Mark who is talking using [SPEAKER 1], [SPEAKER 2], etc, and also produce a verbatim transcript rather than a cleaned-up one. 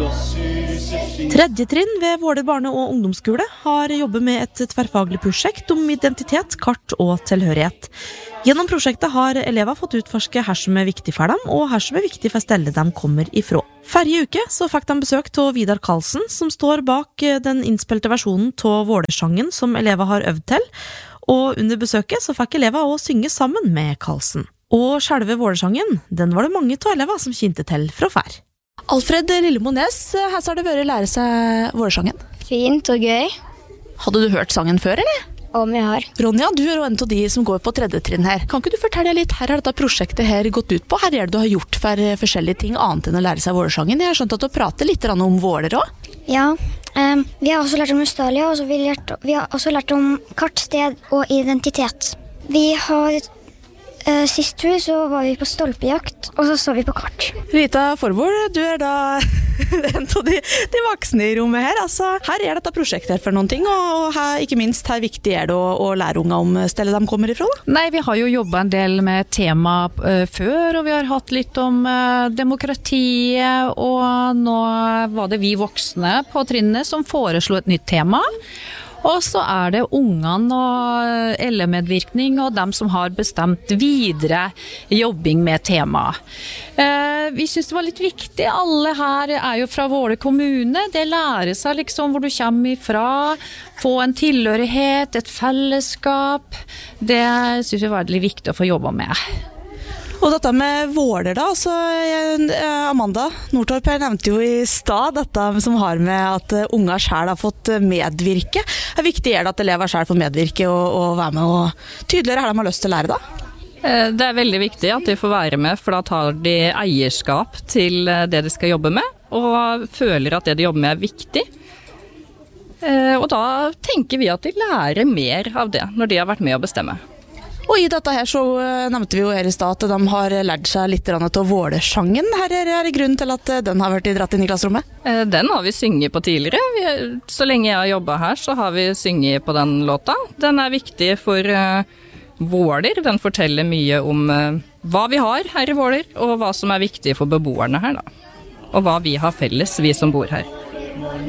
[SPEAKER 1] Tredje trinn ved Våler barne- og ungdomsskole har jobbet med et tverrfaglig prosjekt om identitet, kart og tilhørighet. Gjennom prosjektet har elever fått utforske hva som er viktig for dem, og hva som er viktig for stedet de kommer ifra. Forrige uke så fikk de besøk av Vidar Karlsen, som står bak den innspilte versjonen av Vålersangen som elever har øvd til, og under besøket så fikk elever å synge sammen med Karlsen. Og selve Vålersangen, den var det mange av elever som kjente til fra før.
[SPEAKER 2] Alfred Lillemo Næss, her har det vært å lære seg Vålersangen.
[SPEAKER 3] Fint og gøy.
[SPEAKER 2] Hadde du hørt sangen før, eller?
[SPEAKER 3] Om jeg har.
[SPEAKER 2] Ronja, du er jo en av de som går på tredje trinn her. Kan ikke du fortelle litt, her har dette prosjektet her gått ut på? Her er det du har gjort for forskjellige ting annet enn å lære seg Vålersangen. Jeg har skjønt at du prater litt om Våler også.
[SPEAKER 3] Ja, um, vi har også lært om Australia, og så vi, lært, vi har også lært om kart, sted og identitet. Vi har, uh, sist tur så var vi på stolpejakt, og så så vi på kart.
[SPEAKER 2] Rita Forborg, du er da en av de, de voksne i rommet her. Altså, her er dette prosjektet her for noen ting, og her, ikke minst, her viktig er det å, å lære unger om stedet de kommer ifra. Da.
[SPEAKER 4] Nei, vi har jo jobbet en del med tema uh, før, og vi har hatt litt om uh, demokratiet, og nå var det vi voksne på trinnet som foreslo et nytt tema. Og så er det ungene og elevmedvirkning og dem som har bestemt videre jobbing med temaet. Eh, vi synes det var litt viktig. Alle her er jo fra Våler kommune. Det lærer seg liksom hvor du kommer ifra. Få en tilhørighet, et fellesskap. Det synes vi var veldig viktig å få jobbe med.
[SPEAKER 2] Og dette med Våler da, så jeg, Amanda Nordtorp her nevnte jo i stad dette som har med at unger selv har fått medvirke. Det er viktig er det at elever selv får medvirke og, og være med og tydeligere hva de har lyst til å lære da?
[SPEAKER 5] Det er veldig viktig at de får være med, for da tar de eierskap til det de skal jobbe med, og føler at det de jobber med er viktig. Og da tenker vi at de lærer mer av det når de har vært med å bestemme.
[SPEAKER 2] Og i dette her så nevnte vi jo her i stad at de har lært seg litt av Vålersangen. Her er det grunnen til at den har vært dratt inn i klasserommet?
[SPEAKER 5] Den har vi synget på tidligere. Vi, så lenge jeg har jobbet her så har vi synget på den låta. Den er viktig for uh, Våler. Den forteller mye om uh, hva vi har her i Våler, og hva som er viktig for beboerne her da. Og hva vi har felles, vi som bor her.